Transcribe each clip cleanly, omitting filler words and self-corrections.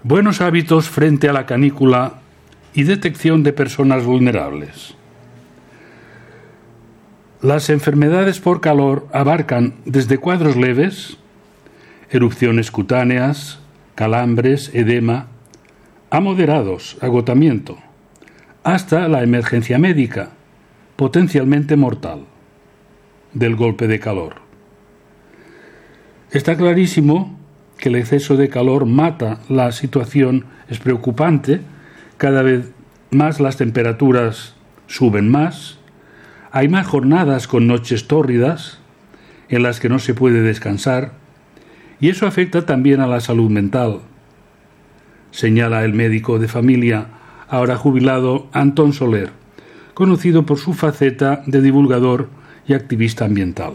Buenos hábitos frente a la canícula y detección de personas vulnerables. Las enfermedades por calor abarcan desde cuadros leves, erupciones cutáneas, calambres, edema, a moderados, agotamiento, hasta la emergencia médica, potencialmente mortal, del golpe de calor. Está clarísimo que el exceso de calor mata. La situación es preocupante, cada vez más las temperaturas suben más, hay más jornadas con noches tórridas en las que no se puede descansar, y eso afecta también a la salud mental, señala el médico de familia, ahora jubilado, Antón Soler, conocido por su faceta de divulgador y activista ambiental.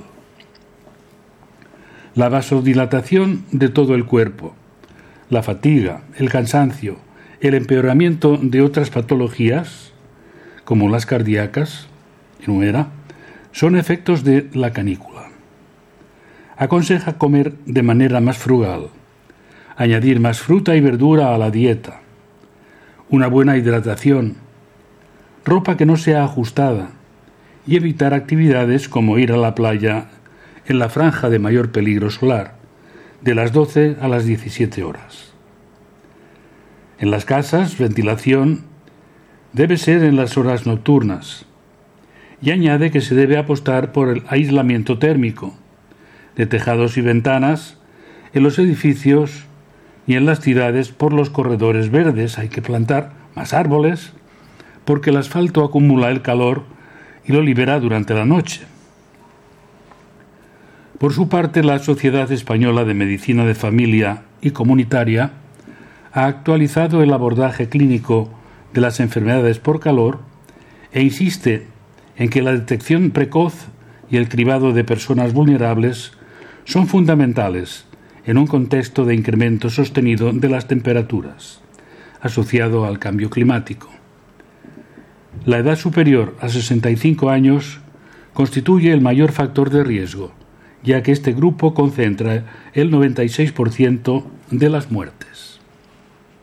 La vasodilatación de todo el cuerpo, la fatiga, el cansancio, el empeoramiento de otras patologías, como las cardíacas, enumera, son efectos de la canícula. Aconseja comer de manera más frugal, añadir más fruta y verdura a la dieta, una buena hidratación, ropa que no sea ajustada y evitar actividades como ir a la playa en la franja de mayor peligro solar, de las 12 a las 17 horas. En las casas, ventilación debe ser en las horas nocturnas, y añade que se debe apostar por el aislamiento térmico de tejados y ventanas en los edificios y en las ciudades. Por los corredores verdes hay que plantar más árboles porque el asfalto acumula el calor y lo libera durante la noche. Por su parte, la Sociedad Española de Medicina de Familia y Comunitaria ha actualizado el abordaje clínico de las enfermedades por calor e insiste en que la detección precoz y el cribado de personas vulnerables son fundamentales en un contexto de incremento sostenido de las temperaturas, asociado al cambio climático. La edad superior a 65 años constituye el mayor factor de riesgo, ya que este grupo concentra el 96% de las muertes.